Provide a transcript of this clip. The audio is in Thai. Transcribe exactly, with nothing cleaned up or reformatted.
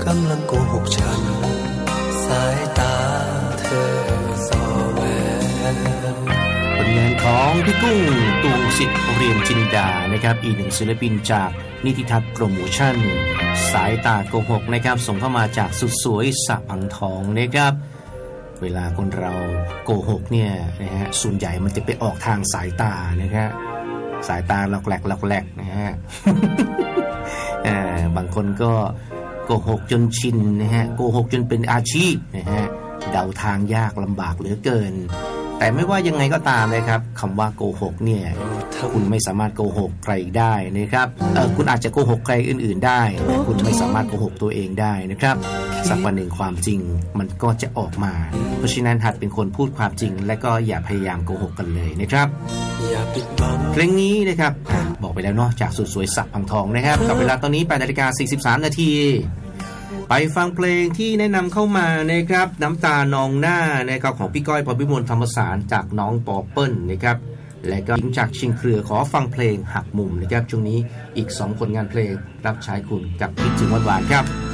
ำลังโกหกฉันสายตาเธอสอแววผลงานของพี่กุ้งตวงสิทธิ์เรียนจินดานะครับอีกหนึ่งศิลปินจากนิติทัศน์โปรโมชั่นสายตาโกหกนะครับส่งเข้ามาจากสุดสวยสะพังทองนะครับเวลาคนเราโกหกเนี่ยนะฮะส่วนใหญ่มันจะไปออกทางสายตานะครับสายตาหลอกแหลกหลอกแหลกนะฮะ บางคนก็โกหกจนชินนะฮะโกหกจนเป็นอาชีพนะฮะเดาทางยากลำบากเหลือเกินแต่ไม่ว่ายังไงก็ตามนะครับคำว่าโกหกเนี่ยคุณไม่สามารถโกหกใครได้นะครับเออคุณอาจจะโกหกใครอื่นๆได้แต่คุณไม่สามารถโกหกตัวเองได้นะครับสักวันหนึ่งความจริงมันก็จะออกมาเพราะฉะนั้นหัดเป็นคนพูดความจริงและก็อย่าพยายามโกหกกันเลยนะครับเพลงนี้นะครับบอกไปแล้วเนาะจากสุดสวยสักพังทองนะครับกับเวลาตอนนี้ แปดนาฬิกาสี่สิบสามนาทีไปฟังเพลงที่แนะนำเข้ามานะครับน้ำตานองหน้านะครับของพี่ก้อยพรพิมลธรรมสารจากน้องปอเปิ้ลนะครับและก็หญิงจากเชียงเครือขอฟังเพลงหักมุมนะครับช่วงนี้อีกสองผลงานเพลงรับใช้คุณกับคิดถึงหวานๆครับ